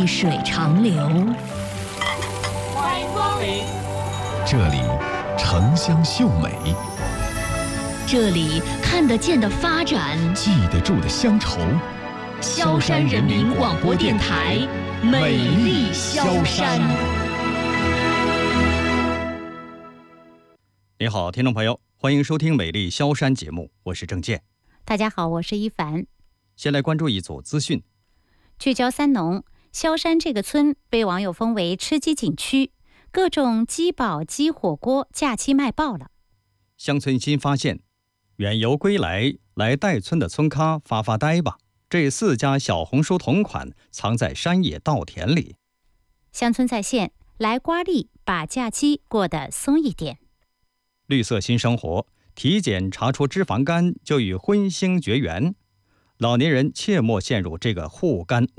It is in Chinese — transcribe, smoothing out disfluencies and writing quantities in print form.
细水长流。 欢迎光临， 这里城乡秀美， 这里看得见的发展， 记得住的乡愁。 萧山人民广播电台，美丽萧山。 你好，听众朋友，欢迎收听《美丽萧山》节目，我是郑健。 大家好，我是一凡。 先来关注一组资讯。 聚焦三农，萧山这个村被网友封为吃鸡景区，各种鸡煲、鸡火锅假期卖爆了。 乡村新发现，远游归来，来带村的村咖发发呆吧。这4家小红书同款藏在山野稻田里。 乡村在线，来瓜地把假期过得松一点。 绿色新生活，体检查出脂肪肝就与荤腥绝缘。老年人切莫陷入这个护肝